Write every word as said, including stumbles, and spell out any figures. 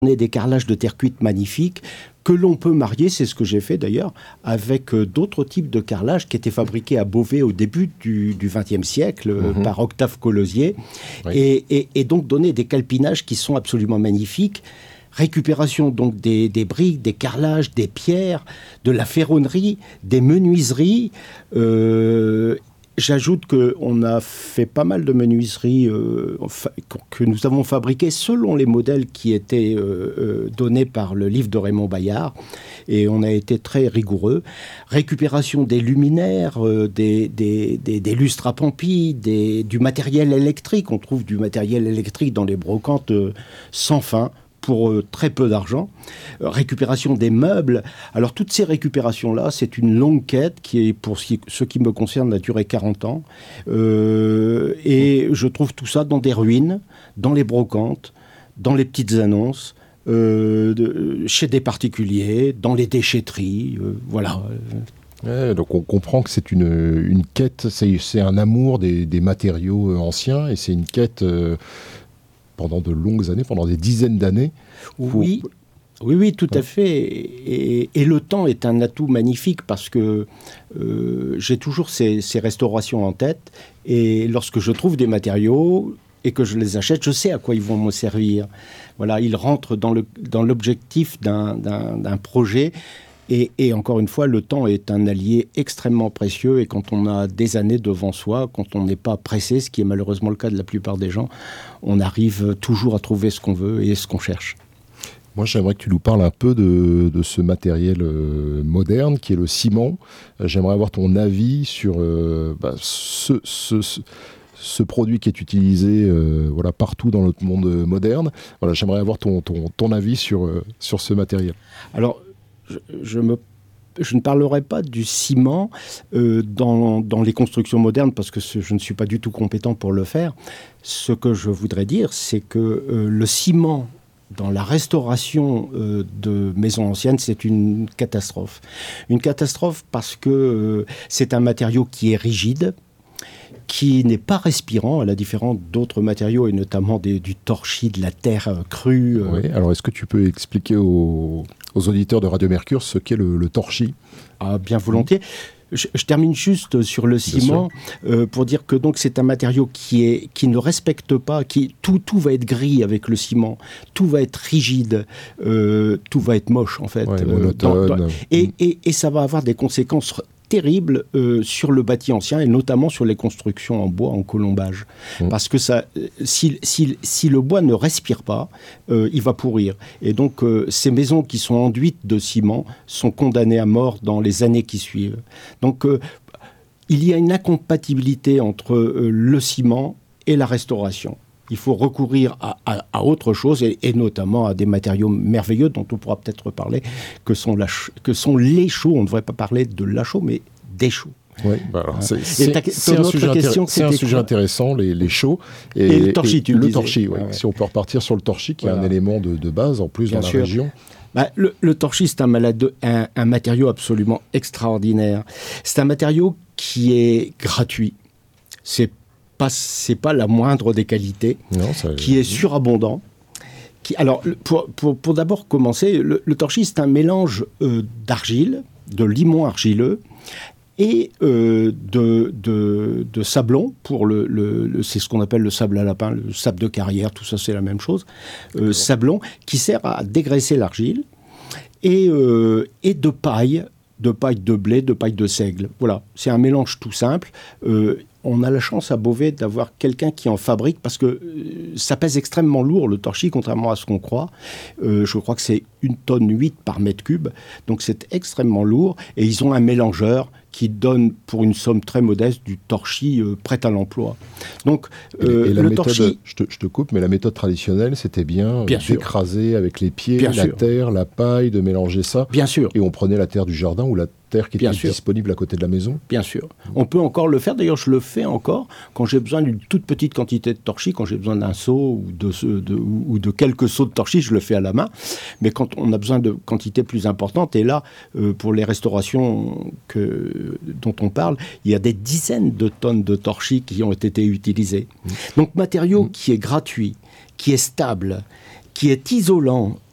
donner des carrelages de terre cuite magnifiques que l'on peut marier, c'est ce que j'ai fait d'ailleurs, avec euh, d'autres types de carrelages qui étaient fabriqués à Beauvais au début du vingtième siècle euh, Mmh. par Octave Collosier, Oui. et, et, et donc donner des calpinages qui sont absolument magnifiques. Récupération donc des, des briques, des carrelages, des pierres, de la ferronnerie, des menuiseries. Euh, J'ajoute qu'on a fait pas mal de menuiseries euh, fa- que nous avons fabriquées selon les modèles qui étaient euh, euh, donnés par le livre de Raymond Bayard. Et on a été très rigoureux. Récupération des luminaires, euh, des, des, des, des lustres à Pampis, des, du matériel électrique. On trouve du matériel électrique dans les brocantes euh, sans fin, pour euh, très peu d'argent. Euh, récupération des meubles. Alors, toutes ces récupérations-là, c'est une longue quête qui, est, pour ce qui, ce qui me concerne, a duré quarante ans. Euh, et je trouve tout ça dans des ruines, dans les brocantes, dans les petites annonces, euh, de, chez des particuliers, dans les déchetteries. Euh, voilà. Ouais, donc on comprend que c'est une, une quête, c'est, c'est un amour des, des matériaux anciens, et c'est une quête... Euh, pendant de longues années, pendant des dizaines d'années. Oui, oui, oui, tout à fait. Et, et le temps est un atout magnifique parce que euh, j'ai toujours ces, ces restaurations en tête. Et lorsque je trouve des matériaux et que je les achète, je sais à quoi ils vont me servir. Voilà, ils rentrent dans, le, dans l'objectif d'un, d'un, d'un projet. Et, et encore une fois, le temps est un allié extrêmement précieux, et quand on a des années devant soi, quand on n'est pas pressé, ce qui est malheureusement le cas de la plupart des gens, on arrive toujours à trouver ce qu'on veut et ce qu'on cherche. Moi, j'aimerais que tu nous parles un peu de, de ce matériel euh, moderne qui est le ciment. Euh, j'aimerais avoir ton avis sur euh, bah, ce... ce, ce ce produit qui est utilisé euh, voilà, partout dans notre monde moderne. Voilà, j'aimerais avoir ton, ton, ton avis sur, euh, sur ce matériel. Alors, je, je, me, je ne parlerai pas du ciment euh, dans, dans les constructions modernes parce que ce, je ne suis pas du tout compétent pour le faire. Ce que je voudrais dire, c'est que euh, le ciment dans la restauration euh, de maisons anciennes, c'est une catastrophe. Une catastrophe parce que euh, c'est un matériau qui est rigide, qui n'est pas respirant, à la différence d'autres matériaux, et notamment des, du torchis, de la terre euh, crue. Euh. Oui, alors est-ce que tu peux expliquer aux, aux auditeurs de Radio Mercure ce qu'est le, le torchis ? Ah, bien volontiers. Je, je termine juste sur le ciment euh, pour dire que donc c'est un matériau qui, est, qui ne respecte pas, qui, tout, tout va être gris avec le ciment, tout va être rigide, euh, tout va être moche en fait. Ouais, euh, monotone. dans, dans, et, et, et ça va avoir des conséquences terrible euh, sur le bâti ancien et notamment sur les constructions en bois, en colombage. Mmh. Parce que ça, si, si, si le bois ne respire pas, euh, il va pourrir. Et donc, euh, ces maisons qui sont enduites de ciment sont condamnées à mort dans les années qui suivent. Donc, euh, il y a une incompatibilité entre euh, le ciment et la restauration. Il faut recourir à, à, à autre chose, et, et notamment à des matériaux merveilleux dont on pourra peut-être reparler, que sont, la, que sont les chaux. On ne devrait pas parler de la chaux, mais des chaux. Oui, bah alors c'est, c'est, ta, c'est un, sujet, question, c'est un sujet intéressant, les, les chaux. Et, et le torchis, et tu le le torchis, ouais. Ouais. Si on peut repartir sur le torchis, qui voilà. est un élément de, de base, en plus, Bien dans sûr. la région. Bah, le, le torchis, c'est un, malade, un, un matériau absolument extraordinaire. C'est un matériau qui est gratuit. C'est Pas, c'est pas la moindre des qualités, non, ça... qui est surabondant. Qui, alors, pour, pour, pour d'abord commencer, le, le torchis, c'est un mélange euh, d'argile, de limon argileux, et euh, de, de, de sablon, pour le, le, le, c'est ce qu'on appelle le sable à lapin, le sable de carrière, tout ça c'est la même chose, euh, sablon, qui sert à dégraisser l'argile, et, euh, et de paille, de paille de blé, de paille de seigle. Voilà, c'est un mélange tout simple. Euh, on a la chance à Beauvais d'avoir quelqu'un qui en fabrique, parce que euh, ça pèse extrêmement lourd, le torchis, contrairement à ce qu'on croit. Euh, je crois que c'est une tonne huit par mètre cube, donc c'est extrêmement lourd. Et ils ont un mélangeur qui donne, pour une somme très modeste, du torchis euh, prêt à l'emploi. Donc, euh, et, et la le méthode, torchis... Je te, je te coupe, mais la méthode traditionnelle, c'était bien, bien d'écraser avec les pieds, bien la sûr. terre, la paille, de mélanger ça. Bien sûr. Et on prenait la terre du jardin ou la terre qui bien était sûr. disponible à côté de la maison. Bien sûr. On peut encore le faire. D'ailleurs, je le fais encore quand j'ai besoin d'une toute petite quantité de torchis, quand j'ai besoin d'un seau ou de, de, ou de quelques seaux de torchis, je le fais à la main. Mais quand on a besoin de quantités plus importantes, et là, euh, pour les restaurations que, dont on parle, il y a des dizaines de tonnes de torchis qui ont été utilisés. Mmh. Donc, matériau mmh. qui est gratuit, qui est stable, qui est isolant